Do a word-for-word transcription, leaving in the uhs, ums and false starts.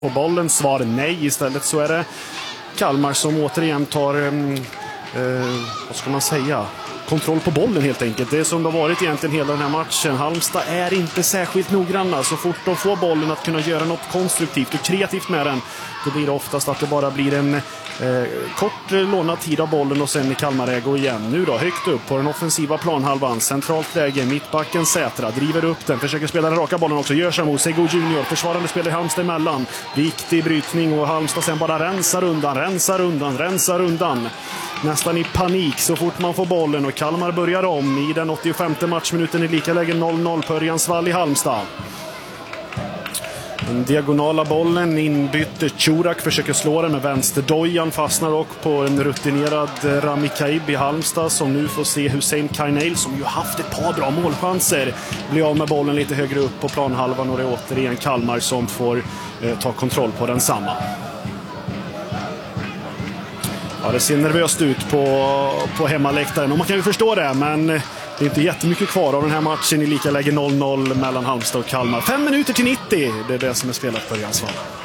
på bollen? Svar nej. Istället så är det Kalmar som återigen tar eh, vad ska man säga, kontroll på bollen helt enkelt. Det är som det har varit egentligen hela den här matchen. Halmstad är inte särskilt noggranna. Så fort de får bollen att kunna göra något konstruktivt och kreativt med den, då blir det oftast att det bara blir en eh, kort lånad tid av bollen och sen i Kalmar-ägo igen. Nu då, högt upp på den offensiva planhalvan. Centralt läge, mittbacken Sätra driver upp den, försöker spela den raka bollen också. Gör Samu, Sego Junior, försvarande spelar Halmstad emellan. Viktig brytning och Halmstad sen bara rensar undan, rensar undan, rensar undan. Nästan i panik så fort man får bollen, och Kalmar börjar om i den åttiofemte matchminuten i lika läge noll noll på Örjansvall i Halmstad. Den diagonala bollen inbytte Churak, försöker slå den med vänster. Dojan fastnar och på en rutinerad Rami Kaib i Halmstad, som nu får se Hussein Kainail, som ju haft ett par bra målchanser, blir av med bollen lite högre upp på planhalvan, och det är återigen Kalmar som får eh, ta kontroll på den samma. Ja, det ser nervöst ut på, på hemmaläktaren, och man kan ju förstå det, men det är inte jättemycket kvar av den här matchen i lika läge noll noll mellan Halmstad och Kalmar. Fem minuter till nittio, det är det som är spelat på Örjansvall.